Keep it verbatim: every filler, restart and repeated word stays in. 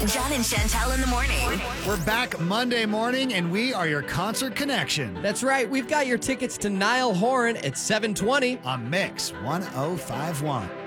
John and Chantel in the morning. We're back Monday morning, and we are your concert connection That's right. We've got your tickets to Niall Horan at seven twenty. on Mix one oh five one.